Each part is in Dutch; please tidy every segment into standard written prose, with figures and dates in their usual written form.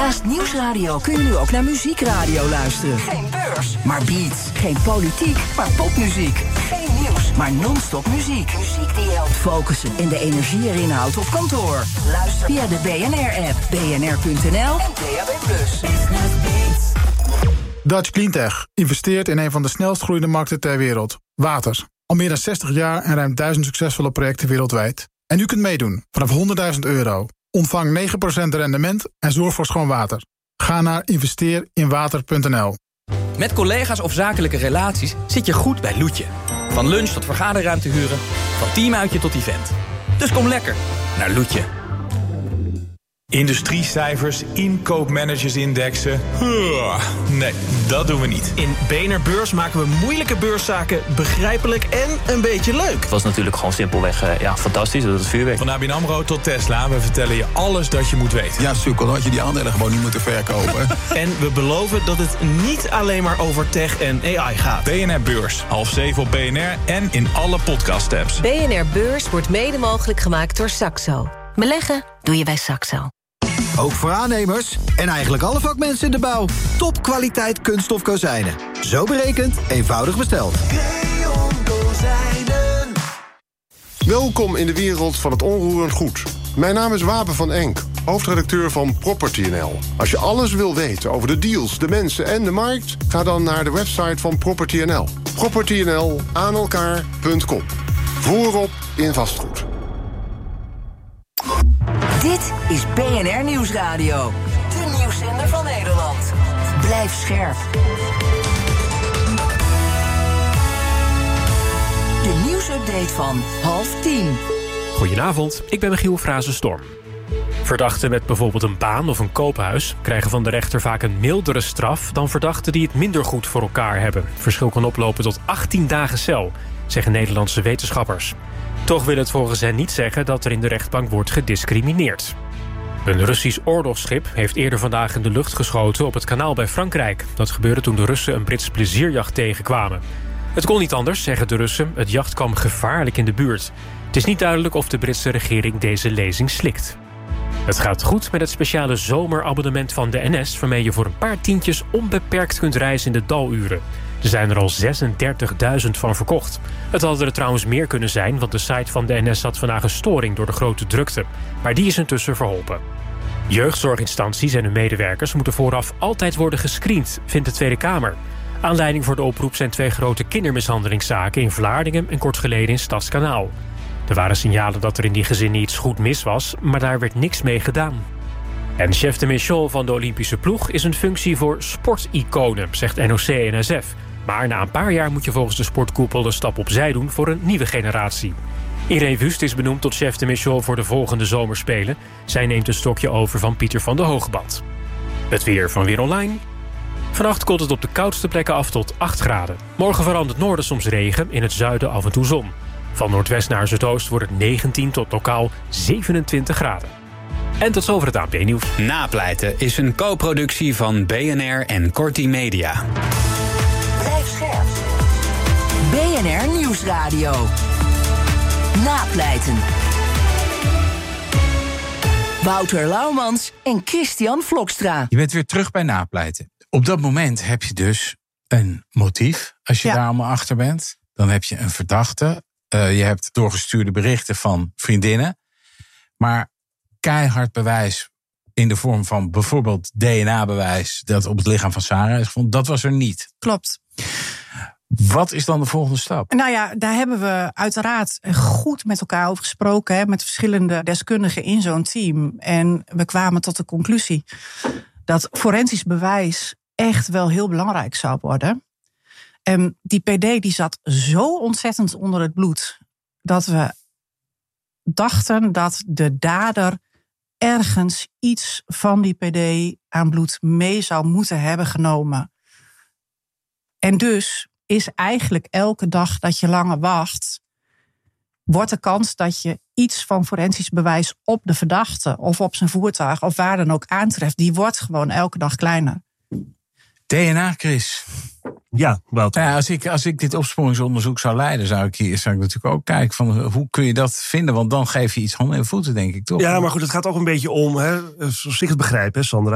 Naast Nieuwsradio kun je nu ook naar muziekradio luisteren. Geen beurs, maar beats. Geen politiek, maar popmuziek. Geen nieuws, maar non-stop muziek. Muziek die je helpt focussen en de energie erin houdt op kantoor. Luister via de BNR-app, bnr.nl en DAB+. Dutch Cleantech investeert in een van de snelst groeiende markten ter wereld. Water. Al meer dan 60 jaar en ruim 1000 succesvolle projecten wereldwijd. En u kunt meedoen vanaf €100.000. Ontvang 9% rendement en zorg voor schoon water. Ga naar investeerinwater.nl. Met collega's of zakelijke relaties zit je goed bij Loetje. Van lunch tot vergaderruimte huren, van teamuitje tot event. Dus kom lekker naar Loetje. Industriecijfers, inkoopmanagersindexen. Nee, dat doen we niet. In BNR Beurs maken we moeilijke beurszaken begrijpelijk en een beetje leuk. Het was natuurlijk gewoon simpelweg fantastisch, dat het vuurwerk. Van ABN AMRO tot Tesla, we vertellen je alles dat je moet weten. Ja, sukkel, dan had je die aandelen gewoon niet moeten verkopen. En we beloven dat het niet alleen maar over tech en AI gaat. BNR Beurs, 6:30 op BNR en in alle podcast-apps. BNR Beurs wordt mede mogelijk gemaakt door Saxo. Beleggen doe je bij Saxo. Ook voor aannemers en eigenlijk alle vakmensen in de bouw. Topkwaliteit kunststof kozijnen. Zo berekend, eenvoudig besteld. Creon Kozijnen. Welkom in de wereld van het onroerend goed. Mijn naam is Wapen van Enk, hoofdredacteur van PropertyNL. Als je alles wil weten over de deals, de mensen en de markt, ga dan naar de website van PropertyNL. PropertyNL aan elkaar.com. Voorop in vastgoed. Dit is BNR Nieuwsradio. De nieuwszender van Nederland. Blijf scherp. De nieuwsupdate van 9:30. Goedenavond, ik ben Michiel Frazenstorm. Verdachten met bijvoorbeeld een baan of een koophuis krijgen van de rechter vaak een mildere straf dan verdachten die het minder goed voor elkaar hebben. Het verschil kan oplopen tot 18 dagen cel, zeggen Nederlandse wetenschappers. Toch wil het volgens hen niet zeggen dat er in de rechtbank wordt gediscrimineerd. Een Russisch oorlogsschip heeft eerder vandaag in de lucht geschoten op het kanaal bij Frankrijk. Dat gebeurde toen de Russen een Brits plezierjacht tegenkwamen. Het kon niet anders, zeggen de Russen. Het jacht kwam gevaarlijk in de buurt. Het is niet duidelijk of de Britse regering deze lezing slikt. Het gaat goed met het speciale zomerabonnement van de NS... waarmee je voor een paar tientjes onbeperkt kunt reizen in de daluren. Er zijn er al 36.000 van verkocht. Het hadden er trouwens meer kunnen zijn, want de site van de NS had vandaag een storing door de grote drukte. Maar die is intussen verholpen. Jeugdzorginstanties en hun medewerkers moeten vooraf altijd worden gescreend, vindt de Tweede Kamer. Aanleiding voor de oproep zijn 2 grote kindermishandelingszaken in Vlaardingen en kort geleden in Stadskanaal. Er waren signalen dat er in die gezinnen iets goed mis was, maar daar werd niks mee gedaan. En chef de mission van de Olympische ploeg is een functie voor sporticonen, zegt NOC-NSF. Maar na een paar jaar moet je volgens de sportkoepel de stap opzij doen voor een nieuwe generatie. Irene Wust is benoemd tot chef de mission voor de volgende zomerspelen. Zij neemt een stokje over van Pieter van der Hoogband. Het weer van Weer Online. Vannacht koelt het op de koudste plekken af tot 8 graden. Morgen vooral in het noorden soms regen, in het zuiden af en toe zon. Van noordwest naar zuidoost wordt het 19 tot lokaal 27 graden. En tot zover het ANP-nieuws. Napleiten is een co-productie van BNR en Corti Media. Blijf scherp. BNR Nieuwsradio. Napleiten. Wouter Laumans en Christian Vlokstra. Je bent weer terug bij napleiten. Op dat moment heb je dus een motief, als je daar allemaal achter bent. Dan heb je een verdachte. Je hebt doorgestuurde berichten van vriendinnen. Maar keihard bewijs in de vorm van bijvoorbeeld DNA-bewijs... dat op het lichaam van Sarah is gevonden, dat was er niet. Klopt. Wat is dan de volgende stap? Nou ja, daar hebben we uiteraard goed met elkaar over gesproken... Hè, met verschillende deskundigen in zo'n team. En we kwamen tot de conclusie dat forensisch bewijs echt wel heel belangrijk zou worden. En die PD die zat zo ontzettend onder het bloed... dat we dachten dat de dader ergens iets van die PD aan bloed mee zou moeten hebben genomen. En dus is eigenlijk elke dag dat je langer wacht... wordt de kans dat je iets van forensisch bewijs op de verdachte... of op zijn voertuig of waar dan ook aantreft... die wordt gewoon elke dag kleiner. DNA, Chris. Ja, Wouter. Ja, als ik dit opsporingsonderzoek zou leiden... zou ik natuurlijk ook kijken van hoe kun je dat vinden... want dan geef je iets handen en voeten, denk ik, toch? Ja, maar goed, het gaat ook een beetje om, hè, zoals ik het begrijp, hè, Sandra...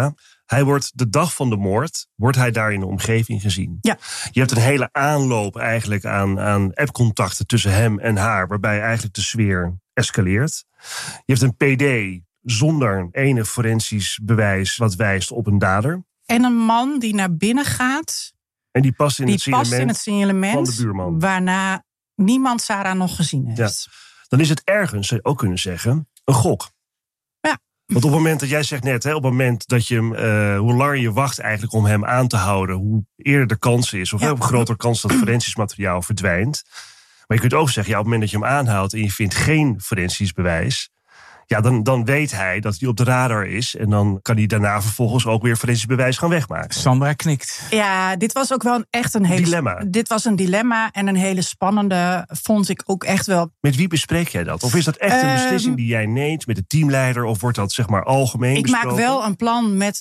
Hij wordt de dag van de moord, wordt hij daar in de omgeving gezien. Ja. Je hebt een hele aanloop eigenlijk aan appcontacten tussen hem en haar, waarbij eigenlijk de sfeer escaleert. Je hebt een PD zonder enig forensisch bewijs wat wijst op een dader. En een man die naar binnen gaat. En die past in het signalement van de buurman. Waarna niemand Sarah nog gezien heeft. Ja. Dan is het ergens, zou je ook kunnen zeggen, een gok. Ja. Want op het moment dat jij zegt net, op het moment dat je hem, hoe langer je wacht eigenlijk om hem aan te houden, hoe eerder de kans is, of hoe groter kans dat forensisch materiaal verdwijnt. Maar je kunt ook zeggen, op het moment dat je hem aanhoudt en je vindt geen forensisch bewijs, ja, dan weet hij dat hij op de radar is. En dan kan hij daarna vervolgens ook weer forensisch bewijs gaan wegmaken. Sandra knikt. Ja, dit was ook wel echt een hele dilemma. Dit was een dilemma en een hele spannende, vond ik ook echt wel. Met wie bespreek jij dat? Of is dat echt een beslissing die jij neemt met de teamleider? Of wordt dat zeg maar algemeen besproken? Ik maak wel een plan met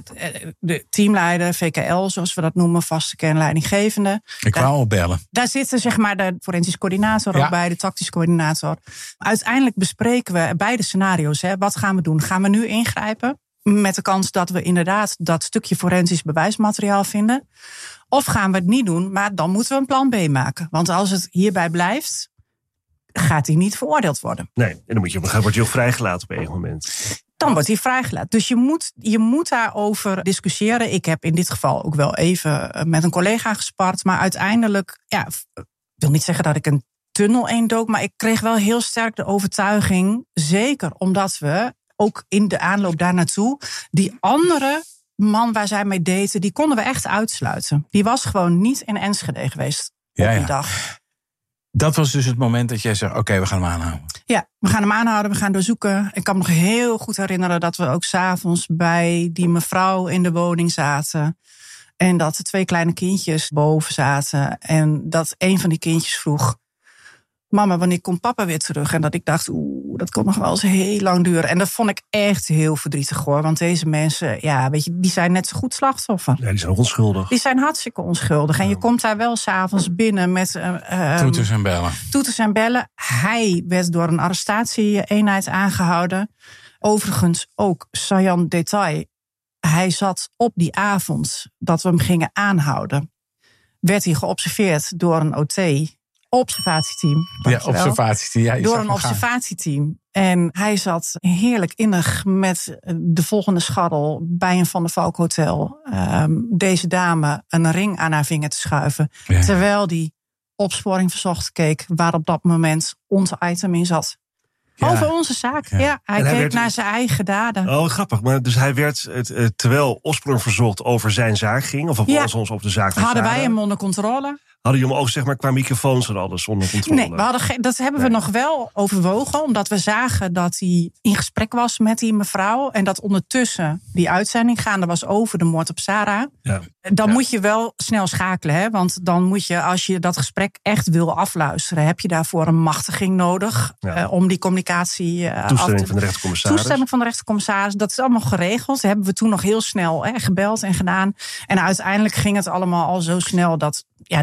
de teamleider, VKL, zoals we dat noemen, vaste kernleidinggevende. Ik wou al bellen. Daar zitten zeg maar de forensisch coördinator ook bij, de tactisch coördinator. Uiteindelijk bespreken we beide scenario's. Wat gaan we doen? Gaan we nu ingrijpen? Met de kans dat we inderdaad dat stukje forensisch bewijsmateriaal vinden. Of gaan we het niet doen, maar dan moeten we een plan B maken. Want als het hierbij blijft, gaat hij niet veroordeeld worden. Nee, en dan wordt hij ook vrijgelaten op een moment. Dan wordt hij vrijgelaten. Dus je moet daarover discussiëren. Ik heb in dit geval ook wel even met een collega gespart. Maar uiteindelijk, ik wil niet zeggen dat ik een tunnel indook, maar ik kreeg wel heel sterk de overtuiging, zeker omdat we ook in de aanloop daar naartoe, die andere man waar zij mee daten, die konden we echt uitsluiten. Die was gewoon niet in Enschede geweest op die dag. Dat was dus het moment dat jij zegt, oké, we gaan hem aanhouden. Ja, we gaan hem aanhouden, we gaan doorzoeken. Ik kan me nog heel goed herinneren dat we ook 's avonds bij die mevrouw in de woning zaten. En dat de 2 kleine kindjes boven zaten. En dat een van die kindjes vroeg, mama, wanneer komt papa weer terug? En dat ik dacht, dat kon nog wel eens heel lang duren. En dat vond ik echt heel verdrietig, hoor. Want deze mensen, die zijn net zo goed slachtoffer. Ja, die zijn ook onschuldig. Die zijn hartstikke onschuldig. En je komt daar wel 's avonds binnen met toeters en bellen. Toeters en bellen. Hij werd door een arrestatieeenheid aangehouden. Overigens ook, saillant detail. Hij zat op die avond dat we hem gingen aanhouden. Werd hij geobserveerd door een OT. Observatieteam. Observatieteam. Door een observatieteam. En hij zat heerlijk innig met de volgende scharrel bij een Van der Valk hotel. Deze dame een ring aan haar vinger te schuiven. Ja. Terwijl die opsporing verzocht keek waar op dat moment ons item in zat. Ja. Over onze zaak. Ja, hij keek naar zijn eigen daden. Oh, grappig. Maar dus hij werd, terwijl opsporing verzocht over zijn zaak ging, of ons op de zaak van hadden Sarah, wij hem onder controle. Hadden jullie hem ook zeg maar qua microfoons en alles onder controle? Nee, dat hebben we nog wel overwogen. Omdat we zagen dat hij in gesprek was met die mevrouw. En dat ondertussen die uitzending gaande was over de moord op Sarah. Ja. Dan moet je wel snel schakelen. Hè? Want dan moet je, als je dat gesprek echt wil afluisteren, heb je daarvoor een machtiging nodig. Om die communicatie toestemming van de rechtercommissaris. Toestemming van de rechtercommissaris. Dat is allemaal geregeld. Dat hebben we toen nog heel snel gebeld en gedaan. En uiteindelijk ging het allemaal al zo snel dat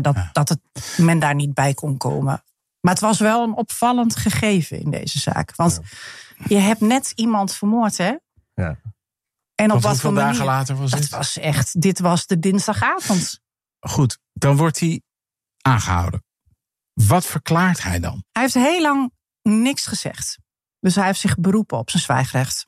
men daar niet bij kon komen. Maar het was wel een opvallend gegeven in deze zaak. Want je hebt net iemand vermoord, hè? Ja. En op wat voor manier? Dagen later was het? Dit was de dinsdagavond. Goed, dan wordt hij aangehouden. Wat verklaart hij dan? Hij heeft heel lang niks gezegd. Dus hij heeft zich beroepen op zijn zwijgrecht.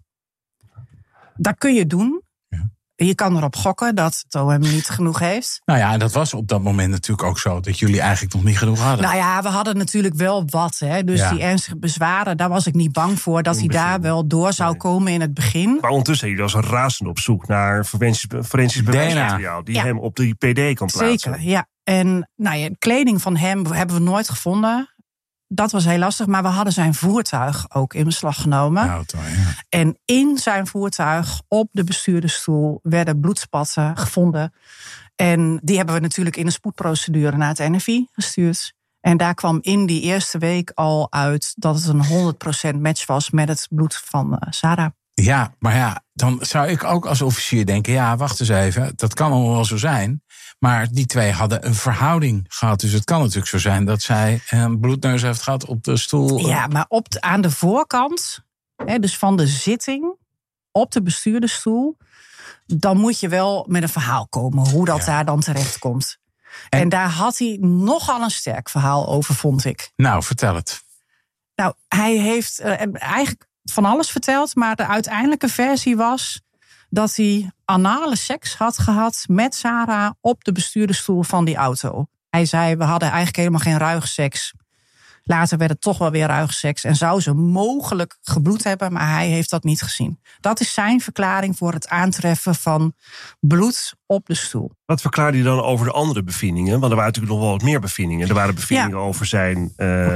Dat kun je doen. Je kan erop gokken dat het OM niet genoeg heeft. Nou ja, en dat was op dat moment natuurlijk ook zo, dat jullie eigenlijk nog niet genoeg hadden. Nou ja, we hadden natuurlijk wel wat. Hè. Dus die ernstige bezwaren, daar was ik niet bang voor dat hij daar wel door zou komen in het begin. Maar ondertussen was hij razend op zoek naar forensisch bewijsmateriaal die hem op die PD kan plaatsen. Zeker, ja. En kleding van hem hebben we nooit gevonden. Dat was heel lastig, maar we hadden zijn voertuig ook in beslag genomen. Auto, En in zijn voertuig, op de bestuurdersstoel, werden bloedspatten gevonden. En die hebben we natuurlijk in een spoedprocedure naar het NFI gestuurd. En daar kwam in die eerste week al uit dat het een 100% match was met het bloed van Sarah. Ja, maar dan zou ik ook als officier denken, wacht eens even, dat kan allemaal wel zo zijn. Maar die twee hadden een verhouding gehad. Dus het kan natuurlijk zo zijn dat zij een bloedneus heeft gehad op de stoel. Ja, maar aan de voorkant, dus van de zitting, op de bestuurdersstoel, dan moet je wel met een verhaal komen. Hoe dat daar dan terecht komt. En daar had hij nogal een sterk verhaal over, vond ik. Nou, vertel het. Nou, hij heeft eigenlijk van alles verteld. Maar de uiteindelijke versie was dat hij anale seks had gehad met Sarah op de bestuurdersstoel van die auto. Hij zei, we hadden eigenlijk helemaal geen ruige seks. Later werd het toch wel weer ruige seks. En zou ze mogelijk gebloed hebben, maar hij heeft dat niet gezien. Dat is zijn verklaring voor het aantreffen van bloed op de stoel. Wat verklaarde hij dan over de andere bevindingen? Want er waren natuurlijk nog wel wat meer bevindingen. Er waren bevindingen over zijn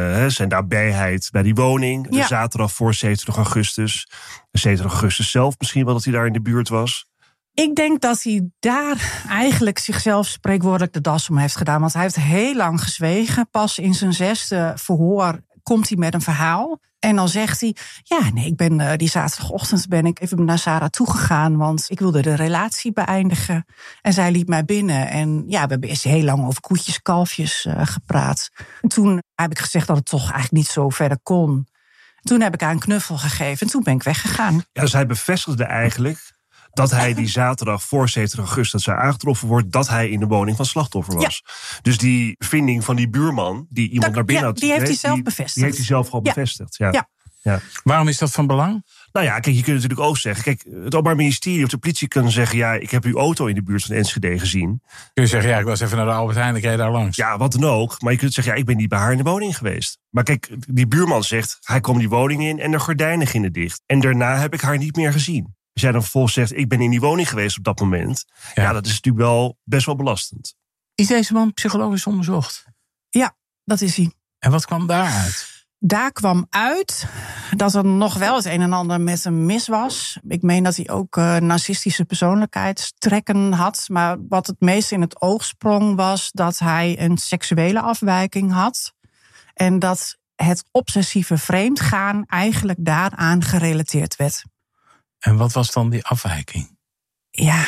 nabijheid bij die woning. De zaterdag voor 27 augustus. 27 augustus zelf misschien wel dat hij daar in de buurt was. Ik denk dat hij daar eigenlijk zichzelf spreekwoordelijk de das om heeft gedaan. Want hij heeft heel lang gezwegen. Pas in zijn 6e verhoor komt hij met een verhaal. En dan zegt hij, ik ben die zaterdagochtend ben ik even naar Sarah toegegaan. Want ik wilde de relatie beëindigen. En zij liet mij binnen. En we hebben eerst heel lang over koetjes, kalfjes gepraat. En toen heb ik gezegd dat het toch eigenlijk niet zo verder kon. Toen heb ik haar een knuffel gegeven en toen ben ik weggegaan. Ja, dus hij bevestigde eigenlijk dat hij die zaterdag voor 27 augustus dat zij aangetroffen wordt, dat hij in de woning van het slachtoffer was. Ja. Dus die vinding van die buurman die iemand naar binnen had, die heeft hij zelf bevestigd. Die heeft hij zelf al bevestigd. Ja. Waarom is dat van belang? Nou ja, kijk, je kunt natuurlijk ook zeggen, het Openbaar Ministerie of de politie kunnen zeggen, ik heb uw auto in de buurt van Enschede gezien. Kun je zeggen, ik was even naar de Albert Heijn, ik reed daar langs. Ja, wat dan ook. Maar je kunt zeggen, ik ben niet bij haar in de woning geweest. Maar kijk, die buurman zegt, hij kwam die woning in en de gordijnen gingen dicht. En daarna heb ik haar niet meer gezien. Als jij dan vervolgens zegt, ik ben in die woning geweest op dat moment. Ja, dat is natuurlijk wel best wel belastend. Is deze man psychologisch onderzocht? Ja, dat is hij. En wat kwam daaruit? Daar kwam uit dat er nog wel het een en ander met hem mis was. Ik meen dat hij ook narcistische persoonlijkheidstrekken had. Maar wat het meest in het oog sprong was dat hij een seksuele afwijking had. En dat het obsessieve vreemdgaan eigenlijk daaraan gerelateerd werd. En wat was dan die afwijking? Ja,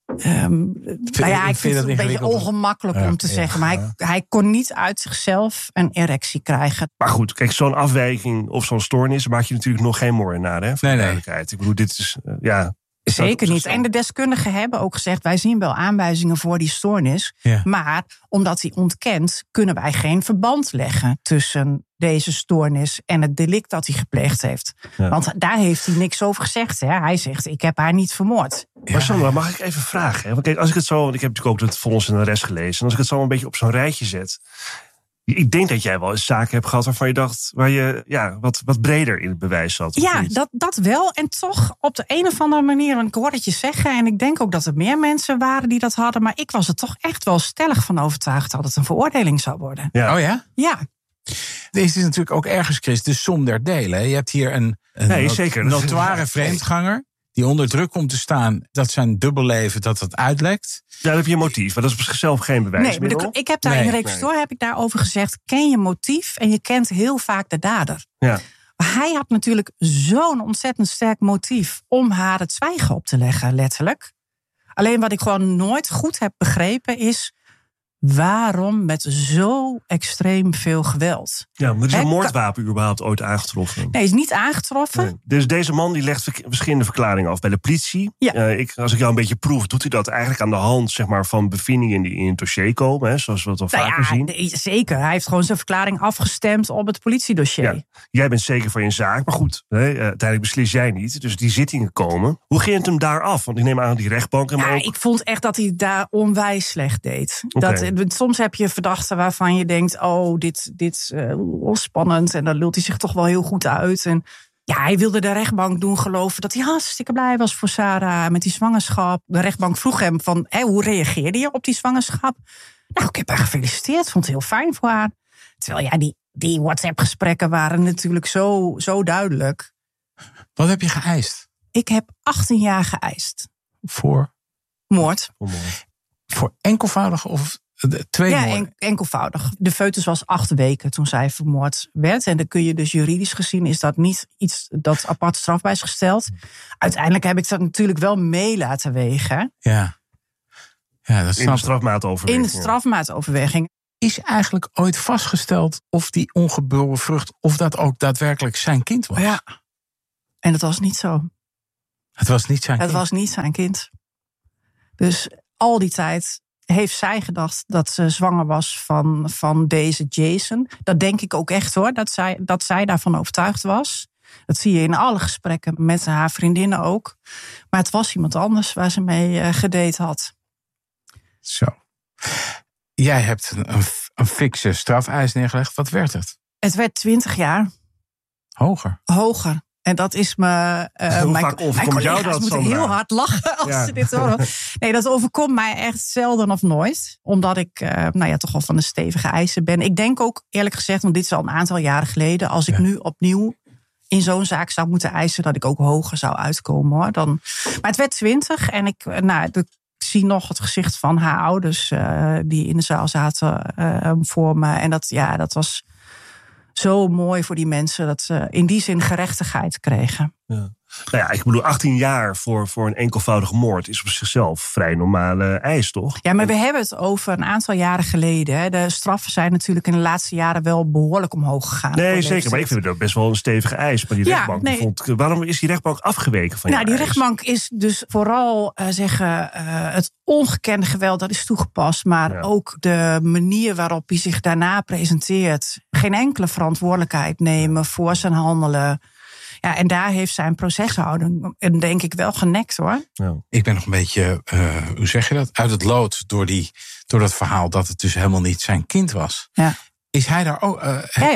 ik vind het een beetje ongemakkelijk om te zeggen. Maar hij kon niet uit zichzelf een erectie krijgen. Maar goed, kijk, zo'n afwijking of zo'n stoornis maak je natuurlijk nog geen mooi naar, hè? Duidelijkheid. Ik bedoel, dit is, Zeker niet. En de deskundigen hebben ook gezegd, wij zien wel aanwijzingen voor die stoornis. Ja. Maar omdat hij ontkent, kunnen wij geen verband leggen tussen deze stoornis en het delict dat hij gepleegd heeft. Ja. Want daar heeft hij niks over gezegd. Hè? Hij zegt, ik heb haar niet vermoord. Maar Sandra, mag ik even vragen? Hè? Want kijk, als ik het zo, want ik heb natuurlijk ook het Vonnis en de rest gelezen. En als ik het zo een beetje op zo'n rijtje zet. Ik denk dat jij wel eens zaken hebt gehad waarvan je dacht, waar je wat breder in het bewijs zat. Ja, dat wel. En toch op de een of andere manier, want ik hoor het je zeggen, en ik denk ook dat er meer mensen waren die dat hadden, maar ik was er toch echt wel stellig van overtuigd dat het een veroordeling zou worden. Ja. Oh ja? Ja. Deze is natuurlijk ook ergens, Chris, de som der delen. Je hebt hier een notoire vreemdganger die onder druk komt te staan dat zijn dubbelleven dat het uitlekt. Ja, dan heb je een motief, maar dat is op zichzelf geen bewijsmiddel. Nee, ik heb daar in de requisitor heb ik daarover gezegd, ken je motief en je kent heel vaak de dader. Ja. Maar hij had natuurlijk zo'n ontzettend sterk motief om haar het zwijgen op te leggen, letterlijk. Alleen wat ik gewoon nooit goed heb begrepen is, waarom met zo extreem veel geweld? Ja, maar is een moordwapen überhaupt ooit aangetroffen? Nee, is niet aangetroffen. Nee. Dus deze man die legt verschillende verklaringen af bij de politie. Ja. Als ik jou een beetje proef, doet hij dat eigenlijk aan de hand, zeg maar, van bevindingen die in het dossier komen, hè, zoals we het al vaker zien. Nee, zeker. Hij heeft gewoon zijn verklaring afgestemd op het politiedossier. Ja. Jij bent zeker van je zaak, maar goed, uiteindelijk beslis jij niet. Dus die zittingen komen. Hoe ging het hem daar af? Want ik neem aan die rechtbank. Ik vond echt dat hij daar onwijs slecht deed. Okay. Soms heb je verdachten waarvan je denkt, dit spannend. En dan lult hij zich toch wel heel goed uit. En ja, hij wilde de rechtbank doen geloven dat hij hartstikke blij was voor Sarah met die zwangerschap. De rechtbank vroeg hem van, hoe reageerde je op die zwangerschap? Nou, ik heb haar gefeliciteerd, vond het heel fijn voor haar. Terwijl die WhatsApp-gesprekken waren natuurlijk zo duidelijk. Wat heb je geëist? Ik heb 18 jaar geëist. Voor? Moord. Voor enkelvoudig of... Ja, enkelvoudig. De foetus was 8 weken toen zij vermoord werd. En dan kun je dus juridisch gezien, is dat niet iets dat apart strafbaar is gesteld. Uiteindelijk heb ik dat natuurlijk wel mee laten wegen. Ja, dat in de strafmaatoverweging. In de strafmaatoverweging. Is eigenlijk ooit vastgesteld of die ongeboren vrucht, of dat ook daadwerkelijk zijn kind was? Ja, en dat was niet zo. Het was niet zijn kind? Het was niet zijn kind. Dus al die tijd heeft zij gedacht dat ze zwanger was van deze Jason. Dat denk ik ook echt hoor, dat zij daarvan overtuigd was. Dat zie je in alle gesprekken met haar vriendinnen ook. Maar het was iemand anders waar ze mee gedate had. Zo. Jij hebt een fikse strafeis neergelegd. Wat werd het? Het werd 20 jaar. Hoger. En dat is me... Hoe vaak overkomt jou dat, moeten heel hard lachen als ze dit horen. Nee, dat overkomt mij echt zelden of nooit. Omdat ik toch wel van de stevige eisen ben. Ik denk ook eerlijk gezegd, want dit is al een aantal jaren geleden... als ik nu opnieuw in zo'n zaak zou moeten eisen... dat ik ook hoger zou uitkomen. Hoor. Maar het werd 20 en ik zie nog het gezicht van haar ouders... die in de zaal zaten voor me. En dat was... zo mooi voor die mensen dat ze in die zin gerechtigheid kregen. Ja. Nou ja, ik bedoel, 18 jaar voor een enkelvoudige moord is op zichzelf vrij normale eis, toch? Ja, maar we hebben het over een aantal jaren geleden. Hè. De straffen zijn natuurlijk in de laatste jaren wel behoorlijk omhoog gegaan. Nee, zeker, maar ik vind het ook best wel een stevige eis. Maar die rechtbank waarom is die rechtbank afgeweken van die rechtbank is dus vooral het ongekende geweld dat is toegepast. Maar ook de manier waarop hij zich daarna presenteert. Geen enkele verantwoordelijkheid nemen voor zijn handelen. Ja, en daar heeft zijn proceshouding denk ik wel genekt hoor. Ja. Ik ben nog een beetje, hoe zeg je dat, uit het lood door dat verhaal dat het dus helemaal niet zijn kind was. Ja. Is hij daar ook?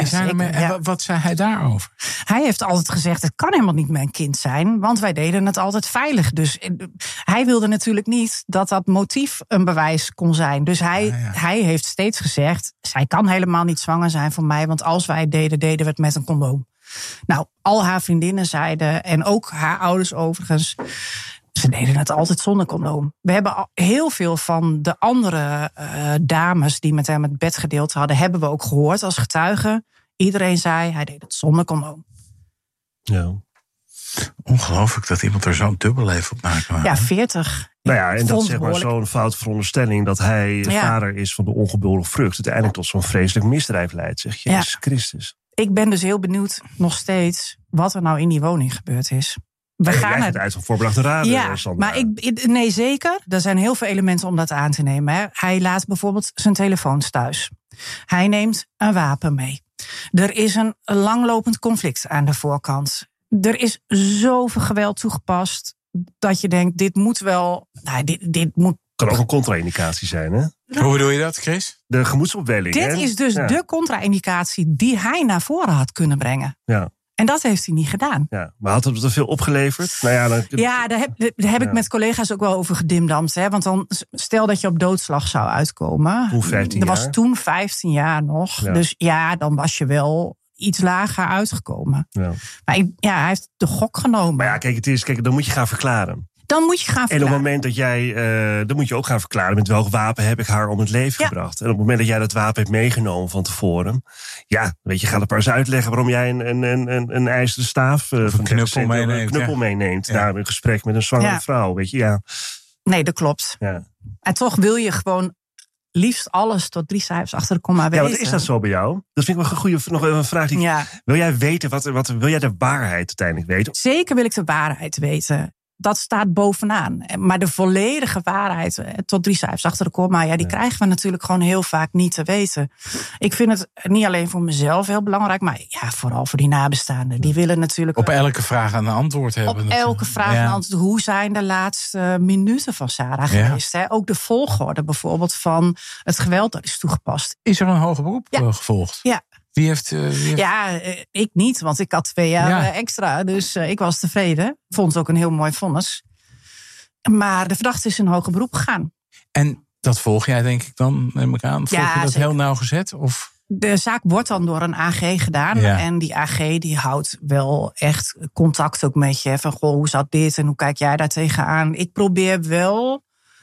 Wat zei hij daarover? Hij heeft altijd gezegd, het kan helemaal niet mijn kind zijn, want wij deden het altijd veilig. Dus hij wilde natuurlijk niet dat motief een bewijs kon zijn. Dus hij heeft steeds gezegd, zij kan helemaal niet zwanger zijn van mij, want als wij het deden we het met een condoom. Nou, al haar vriendinnen zeiden, en ook haar ouders overigens, ze deden het altijd zonder condoom. We hebben al heel veel van de andere dames die met hem het bed gedeeld hadden, hebben we ook gehoord als getuigen. Iedereen zei, hij deed het zonder condoom. Ja. Ongelooflijk dat iemand er zo'n dubbelleven op maakt. Ja, 40. Nou ja, en dat is zeg maar zo'n foute veronderstelling dat hij vader is van de ongeboren vrucht, uiteindelijk tot zo'n vreselijk misdrijf leidt, zeg je. Jezus Christus. Ik ben dus heel benieuwd nog steeds wat er nou in die woning gebeurd is. We gaan het uit van voorbedachte raden. Ja, maar nee, zeker. Er zijn heel veel elementen om dat aan te nemen. Hè. Hij laat bijvoorbeeld zijn telefoons thuis. Hij neemt een wapen mee. Er is een langlopend conflict aan de voorkant. Er is zoveel geweld toegepast dat je denkt, dit moet wel... dit moet... Kan ook een contra-indicatie zijn, hè? Hoe bedoel je dat, Chris? De gemoedsopwelling. Dit is dus de contra-indicatie die hij naar voren had kunnen brengen. Ja. En dat heeft hij niet gedaan. Ja, maar had het er veel opgeleverd? Nou ja, daar heb ik met collega's ook wel over gedimdamd. Hè? Want dan stel dat je op doodslag zou uitkomen. Hoe 15 jaar? Er was toen 15 jaar nog. Ja. Dus dan was je wel iets lager uitgekomen. Ja. Maar hij heeft de gok genomen. Maar ja, kijk, dan moet je gaan verklaren. Dan moet je gaan verklaren. En op het moment dat jij... dan moet je ook gaan verklaren met welk wapen heb ik haar om het leven gebracht. En op het moment dat jij dat wapen hebt meegenomen van tevoren... Ja, weet je, ga er maar eens uitleggen waarom jij een ijzeren staaf... een knuppel meeneemt. Naar een gesprek met een zwangere vrouw, weet je, ja. Nee, dat klopt. Ja. En toch wil je gewoon liefst alles tot 3 cijfers achter de komma weten. Ja, wat is dat zo bij jou? Dat vind ik wel een goede, nog even een vraag. Wil jij weten, wil jij de waarheid uiteindelijk weten? Zeker wil ik de waarheid weten. Dat staat bovenaan. Maar de volledige waarheid tot 3 cijfers achter de komma... die krijgen we natuurlijk gewoon heel vaak niet te weten. Ik vind het niet alleen voor mezelf heel belangrijk... maar vooral voor die nabestaanden. Die willen natuurlijk... Op elke vraag een antwoord hebben. Op elke vraag een antwoord. Hoe zijn de laatste minuten van Sarah geweest? Hè? Ook de volgorde bijvoorbeeld van het geweld dat is toegepast. Is er een hoger beroep gevolgd? Ja. Wie heeft... Ja, ik niet, want ik had 2 jaar extra. Dus ik was tevreden. Vond het ook een heel mooi vonnis. Maar de verdachte is in hoger beroep gegaan. En dat volg jij denk ik dan, neem ik aan? Volg je dat zeker. Heel nauwgezet? Of? De zaak wordt dan door een AG gedaan. Ja. En die AG die houdt wel echt contact ook met je. Van, hoe zat dit en hoe kijk jij daar tegenaan? Ik probeer wel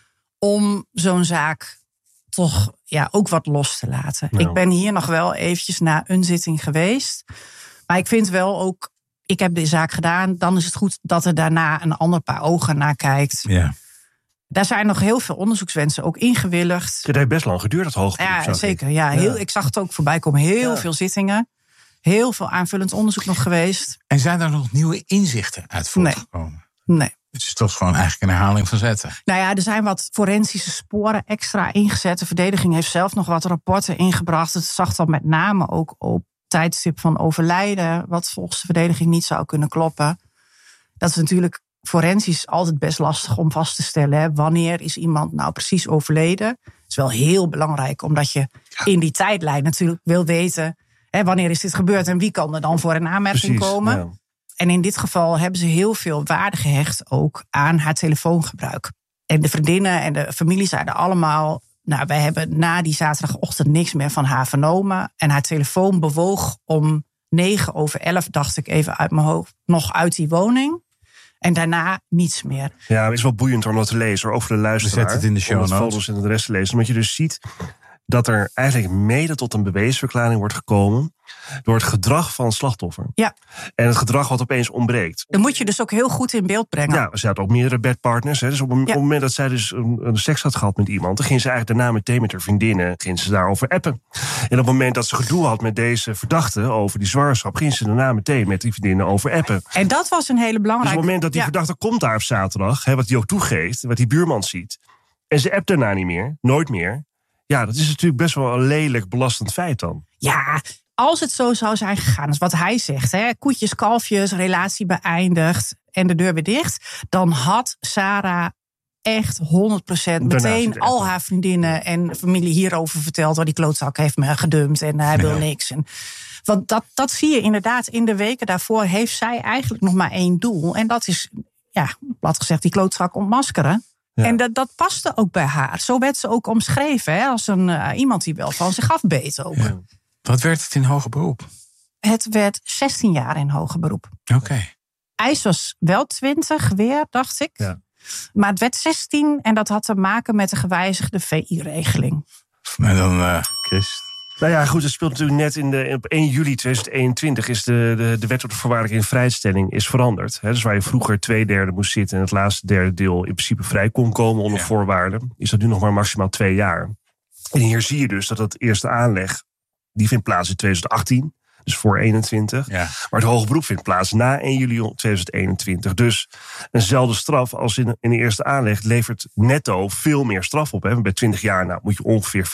om zo'n zaak... toch ook wat los te laten. Nou. Ik ben hier nog wel eventjes na een zitting geweest. Maar ik vind wel ook... Ik heb de zaak gedaan. Dan is het goed dat er daarna een ander paar ogen naar kijkt. Ja. Daar zijn nog heel veel onderzoekswensen ook ingewilligd. Het heeft best lang geduurd, dat hoogte. Ja, zeker. Ja, ik zag het ook voorbij komen. Heel veel zittingen. Heel veel aanvullend onderzoek nog geweest. En zijn er nog nieuwe inzichten uit voortgekomen? Nee. Het is toch gewoon eigenlijk een herhaling van zetten. Nou ja, er zijn wat forensische sporen extra ingezet. De verdediging heeft zelf nog wat rapporten ingebracht. Het zag dan met name ook op tijdstip van overlijden, wat volgens de verdediging niet zou kunnen kloppen. Dat is natuurlijk forensisch altijd best lastig om vast te stellen. Hè. Wanneer is iemand nou precies overleden? Dat is wel heel belangrijk, omdat je in die tijdlijn natuurlijk wil weten, hè, wanneer is dit gebeurd en wie kan er dan voor een aanmerking komen. Ja. En in dit geval hebben ze heel veel waarde gehecht ook aan haar telefoongebruik. En de vriendinnen en de familie zeiden allemaal, nou, wij hebben na die zaterdagochtend niks meer van haar vernomen. En haar telefoon bewoog om 9:11, dacht ik even uit mijn hoofd, nog uit die woning. En daarna niets meer. Ja, het is wel boeiend om dat te lezen, over de luisteraar. We zetten het in de show notes. Om het foto's en de rest te lezen. Omdat je dus ziet dat er eigenlijk mede tot een bewijsverklaring wordt gekomen door het gedrag van het slachtoffer. Ja. En het gedrag wat opeens ontbreekt. Dan moet je dus ook heel goed in beeld brengen. Ja, ze had ook meerdere bedpartners. Hè. Dus op het moment dat zij dus een seks had gehad met iemand, dan ging ze eigenlijk daarna meteen met haar vriendinnen, ging ze daarover appen. En op het moment dat ze gedoe had met deze verdachte over die zwangerschap, ging ze daarna meteen met die vriendinnen over appen. En dat was een hele belangrijke. Dus op het moment dat die verdachte komt daar op zaterdag, hè, wat die ook toegeeft, wat die buurman ziet, en ze appt daarna niet meer, nooit meer. Ja, dat is natuurlijk best wel een lelijk belastend feit dan. Ja, als het zo zou zijn gegaan, is wat hij zegt, hè, koetjes, kalfjes, relatie beëindigd en de deur weer dicht, dan had Sarah echt 100% meteen al haar vriendinnen en familie hierover verteld, waar die klootzak heeft me gedumpt en hij wil niks. Want dat zie je inderdaad in de weken daarvoor heeft zij eigenlijk nog maar één doel. En dat is, ja, plat gezegd, die klootzak ontmaskeren. Ja. En dat paste ook bij haar. Zo werd ze ook omschreven, hè, als iemand die wel van zich afbeet ook. Ja. Wat werd het in hoger beroep? Het werd 16 jaar in hoger beroep. Oké. IJs was wel 20 weer, dacht ik. Ja. Maar het werd 16 en dat had te maken met de gewijzigde VI-regeling. En dan, Chris? Nou ja, goed, het speelt natuurlijk net op 1 juli 2021 is de wet op de voorwaardelijke invrijstelling is veranderd. Dus waar je vroeger 2/3 moest zitten en het laatste derde deel in principe vrij kon komen onder voorwaarden, is dat nu nog maar maximaal 2 jaar. En hier zie je dus dat het eerste aanleg, die vindt plaats in 2018. Dus voor 21. Ja. Maar het hoger beroep vindt plaats na 1 juli 2021. Dus eenzelfde straf als in de eerste aanleg levert netto veel meer straf op. Hè. Bij 20 jaar moet je ongeveer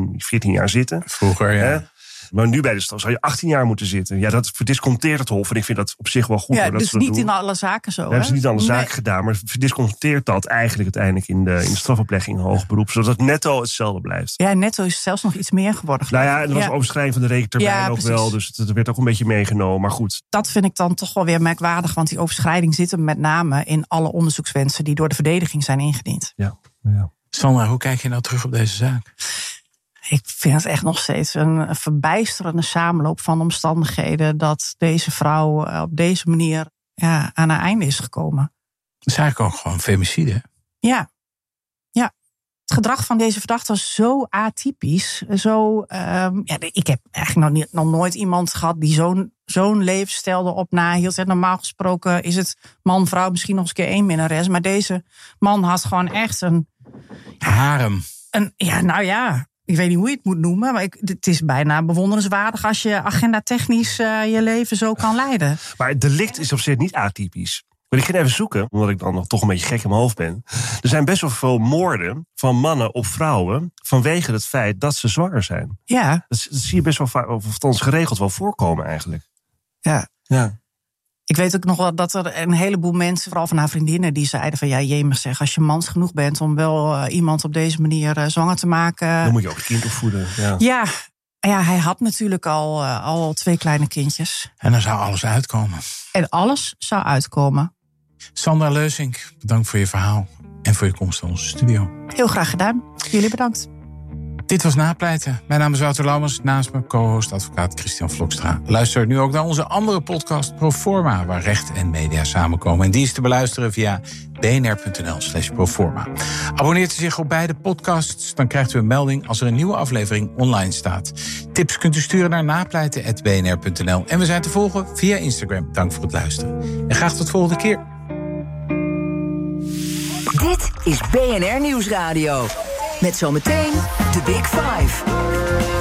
14 jaar zitten. Vroeger, ja. Hè? Maar nu bij de straf zou je 18 jaar moeten zitten. Ja, dat verdisconteert het Hof. En ik vind dat op zich wel goed. Ja, hoor, dat dus ze niet doen. In alle zaken zo. Dat hebben ze niet in alle zaken gedaan. Maar verdisconteert dat eigenlijk uiteindelijk in de strafoplegging in hoger beroep. Zodat het netto hetzelfde blijft. Ja, netto is zelfs nog iets meer geworden. Nou ja, er was overschrijding van de rekentermijn ook wel. Dus het werd ook een beetje meegenomen. Maar goed. Dat vind ik dan toch wel weer merkwaardig. Want die overschrijding zit hem met name in alle onderzoekswensen die door de verdediging zijn ingediend. Ja. Sandra, hoe kijk je nou terug op deze zaak? Ik vind het echt nog steeds een verbijsterende samenloop van omstandigheden dat deze vrouw op deze manier aan haar einde is gekomen. Dat is eigenlijk ook gewoon femicide. Ja. Het gedrag van deze verdachte was zo atypisch. Ik heb eigenlijk nog nooit iemand gehad die zo'n levensstijl erop nahield. En normaal gesproken is het man-vrouw misschien nog eens een keer 1 minnares. Maar deze man had gewoon echt een harem. Ik weet niet hoe je het moet noemen, maar het is bijna bewonderenswaardig als je agendatechnisch je leven zo kan leiden. Maar het delict is op zich niet atypisch. Maar ik ging even zoeken, omdat ik dan nog toch een beetje gek in mijn hoofd ben. Er zijn best wel veel moorden van mannen op vrouwen vanwege het feit dat ze zwanger zijn. Ja. Dat zie je best wel vaak, of althans geregeld wel voorkomen eigenlijk. Ja. Ik weet ook nog wel dat er een heleboel mensen, vooral van haar vriendinnen, die zeiden van jemig zeg, als je mans genoeg bent om wel iemand op deze manier zwanger te maken. Dan moet je ook het kind opvoeden. Ja, hij had natuurlijk al 2 kleine kindjes. En dan zou alles uitkomen. En alles zou uitkomen. Sandra Leusink, bedankt voor je verhaal en voor je komst naar onze studio. Heel graag gedaan. Jullie bedankt. Dit was Napleiten. Mijn naam is Wouter Lammers, naast me co-host advocaat Christian Vlokstra. Luister nu ook naar onze andere podcast Proforma, waar recht en media samenkomen. En die is te beluisteren via bnr.nl/proforma. Abonneert u zich op beide podcasts, dan krijgt u een melding als er een nieuwe aflevering online staat. Tips kunt u sturen naar napleiten@bnr.nl. En we zijn te volgen via Instagram. Dank voor het luisteren. En graag tot volgende keer. Dit is BNR Nieuwsradio. Met zometeen de Big Five.